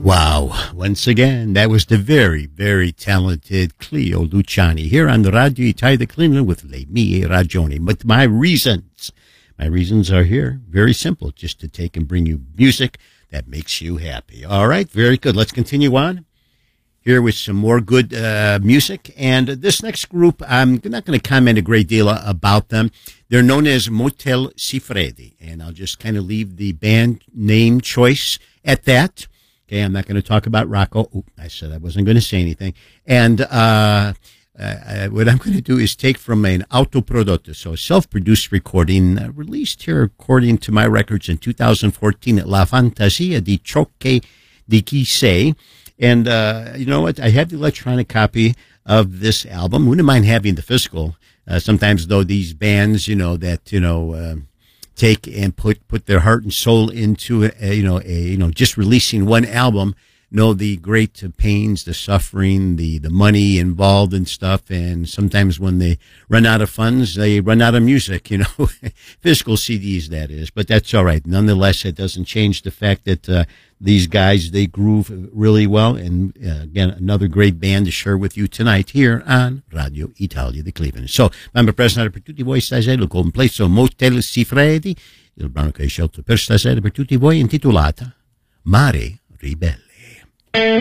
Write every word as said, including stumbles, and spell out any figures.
Wow. Once again, that was the very, very talented Cleo Luciani here on the Radio Italia di Cleveland with Le Mie Ragioni. But my reasons, my reasons are here. Very simple, just to take and bring you music that makes you happy. All right, very good. Let's continue on here with some more good uh, music. And this next group, I'm not going to comment a great deal about them. They're known as Motel Siffredi, and I'll just kind of leave the band name choice at that. Okay, I'm not going to talk about Rocco. Oop, I said I wasn't going to say anything. And uh, uh, what I'm going to do is take from an autoprodotto, so a self-produced recording, uh, released here according to my records in two thousand fourteen at La Fantasia di Ciò che di Chi Sei. And uh, you know what? I have the electronic copy of this album. Wouldn't mind having the physical. Uh, sometimes, though, these bands, you know, that, you know, uh, take and put, put their heart and soul into, a, you know, a, you know, just releasing one album, know the great pains, the suffering, the, the money involved and stuff. And sometimes when they run out of funds, they run out of music, you know, physical C Ds, that is. But that's all right. Nonetheless, it doesn't change the fact that uh, these guys, they groove really well. And uh, again, another great band to share with you tonight here on Radio Italia di Cleveland. So, mamma presentare per tutti voi stasera il complesso Motel Siffredi, il brano che hai scelto per stasera per tutti voi intitolata Mare Ribelle.